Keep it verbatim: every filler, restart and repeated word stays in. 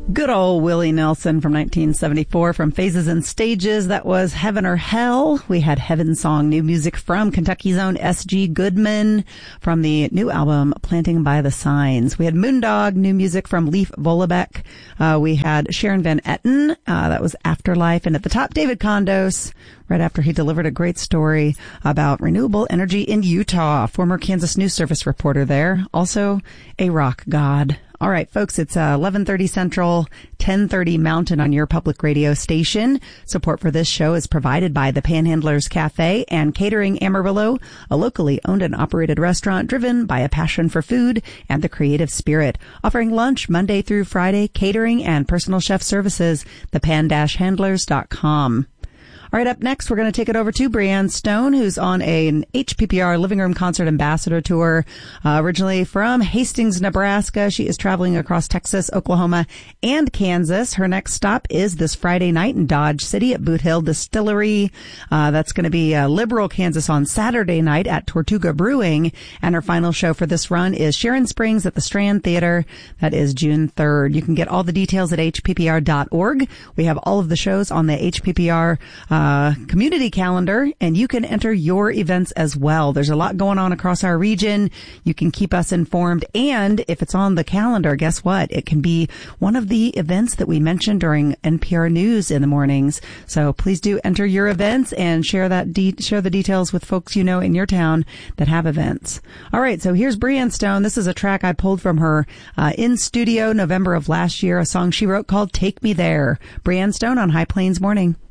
Good old Willie Nelson from nineteen seventy-four from Phases and Stages. That was Heaven or Hell. We had Heaven Song, new music from Kentucky's own S G Goodman from the new album Planting by the Signs. We had Moondog, new music from Leif Vollebeck. Uh, we had Sharon Van Etten. Uh, that was Afterlife. And at the top, David Condos, right after he delivered a great story about renewable energy in Utah. Former Kansas News Service reporter there. Also a rock god. All right, folks, it's uh, eleven thirty Central, ten thirty Mountain on your public radio station. Support for this show is provided by the Panhandlers Cafe and Catering Amarillo, a locally owned and operated restaurant driven by a passion for food and the creative spirit. Offering lunch Monday through Friday, catering and personal chef services, the pan handlers dot com. All right, up next, we're going to take it over to Brianne Stone, who's on a, an H P P R Living Room Concert Ambassador Tour, uh, originally from Hastings, Nebraska. She is traveling across Texas, Oklahoma, and Kansas. Her next stop is this Friday night in Dodge City at Boot Hill Distillery. Uh, that's going to be uh, Liberal, Kansas on Saturday night at Tortuga Brewing. And her final show for this run is Sharon Springs at the Strand Theater. That is June third. You can get all the details at H P P R dot org. We have all of the shows on the H P P R uh, Uh, community calendar, and you can enter your events as well. There's a lot going on across our region. You can keep us informed, and if it's on the calendar, guess what? It can be one of the events that we mentioned during N P R News in the mornings. So please do enter your events and share that de- share the details with folks you know in your town that have events. All right, so here's Brianne Stone. This is a track I pulled from her uh, in studio November of last year, a song she wrote called Take Me There. Brianne Stone on High Plains Morning.